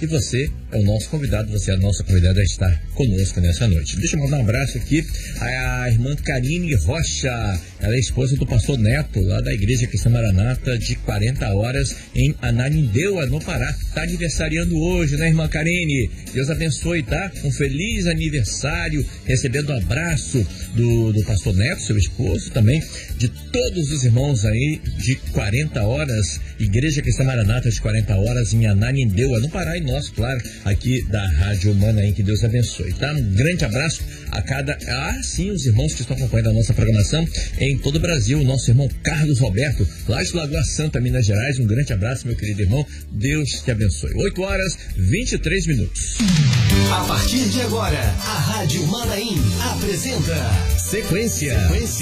E você é o nosso convidado, você é a nossa convidada a estar conosco nessa noite. Deixa eu mandar um abraço aqui à irmã Karine Rocha. Ela é esposa do pastor Neto, lá da Igreja Cristã Maranata, de 40 horas, em Ananindeua, no Pará. Está aniversariando hoje, né, irmã Karine? Deus abençoe, tá? Um feliz aniversário, recebendo um abraço do pastor Neto, seu esposo, também de todos os irmãos aí de 40 horas, Igreja Cristã Maranata de 40 horas em Ananindeua, no Pará, e nós, claro, aqui da Rádio Manaim, que Deus abençoe, tá? Um grande abraço a cada... sim, os irmãos que estão acompanhando a nossa programação em todo o Brasil, o nosso irmão Carlos Roberto, lá de Lagoa Santa, Minas Gerais, um grande abraço, meu querido irmão, Deus te abençoe. 8 horas, 23 minutos. A partir de agora, a Rádio Manaim apresenta Sequência.